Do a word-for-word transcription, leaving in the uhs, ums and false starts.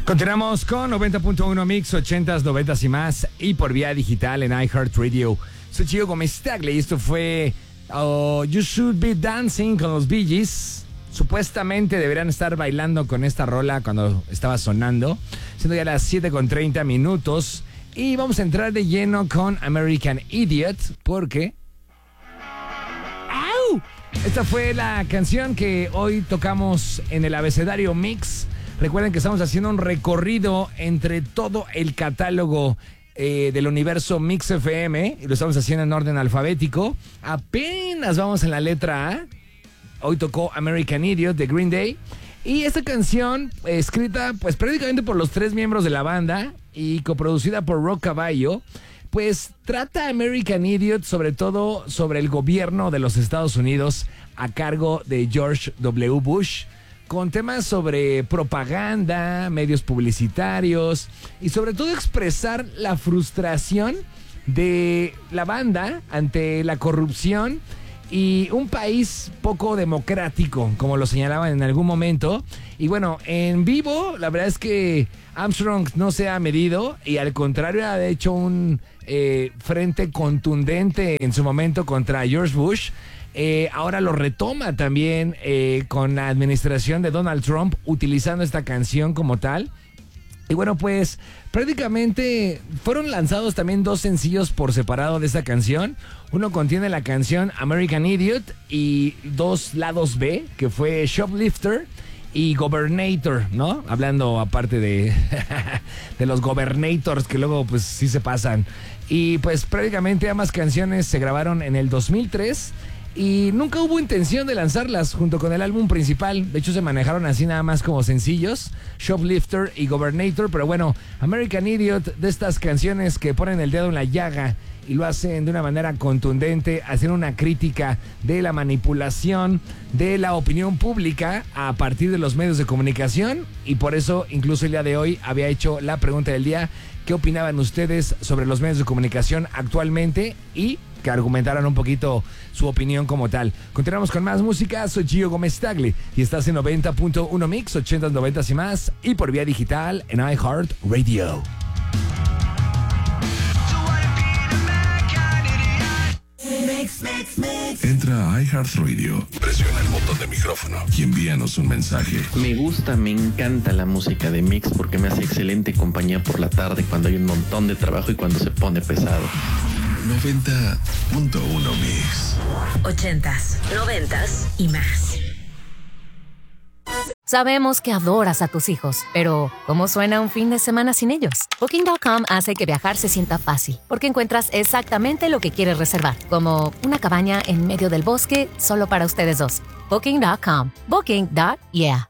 Continuamos con noventa punto uno Mix, ochentas, noventas y más, y por vía digital en iHeartRadio. Soy Gio Gómez Tagle y esto fue oh, You Should Be Dancing con los Bee Gees. Supuestamente deberían estar bailando con esta rola cuando estaba sonando, siendo ya las siete con treinta minutos. Y vamos a entrar de lleno con American Idiot, porque... ¡Au! Esta fue la canción que hoy tocamos en el abecedario Mix. Recuerden que estamos haciendo un recorrido entre todo el catálogo eh, del universo Mix F M y lo estamos haciendo en orden alfabético. Apenas vamos en la letra A. Hoy tocó American Idiot de Green Day. Y esta canción, eh, escrita pues prácticamente por los tres miembros de la banda y coproducida por Rock Caballo, pues trata American Idiot sobre todo sobre el gobierno de los Estados Unidos a cargo de George W. Bush, con temas sobre propaganda, medios publicitarios y sobre todo expresar la frustración de la banda ante la corrupción y un país poco democrático, como lo señalaban en algún momento. Y bueno, en vivo, la verdad es que Armstrong no se ha medido y al contrario ha hecho un eh, frente contundente en su momento contra George Bush. Eh, ahora lo retoma también eh, con la administración de Donald Trump, utilizando esta canción como tal. Y bueno, pues prácticamente fueron lanzados también dos sencillos por separado de esta canción. Uno contiene la canción American Idiot y dos lados B, que fue Shoplifter y Governator, ¿no? Hablando aparte de, de los Governators que luego pues sí se pasan. Y pues prácticamente ambas canciones se grabaron en el dos mil tres y nunca hubo intención de lanzarlas junto con el álbum principal. De hecho se manejaron así nada más como sencillos, Shoplifter y Governator. Pero bueno, American Idiot, de estas canciones que ponen el dedo en la llaga y lo hacen de una manera contundente, haciendo una crítica de la manipulación de la opinión pública a partir de los medios de comunicación. Y por eso incluso el día de hoy había hecho la pregunta del día: ¿qué opinaban ustedes sobre los medios de comunicación actualmente? Y que argumentaran un poquito su opinión como tal. Continuamos con más música. Soy Gio Gómez Tagle y estás en noventa punto uno Mix, ochentas, noventas y más, y por vía digital en iHeartRadio. Entra a iHeartRadio, presiona el botón de micrófono y envíanos un mensaje. Me gusta, me encanta la música de Mix porque me hace excelente compañía por la tarde cuando hay un montón de trabajo y cuando se pone pesado. noventa punto uno Mix. Ochentas, noventas y más. Sabemos que adoras a tus hijos, pero ¿cómo suena un fin de semana sin ellos? Booking punto com hace que viajar se sienta fácil, porque encuentras exactamente lo que quieres reservar, como una cabaña en medio del bosque solo para ustedes dos. Booking punto com. Booking. Yeah.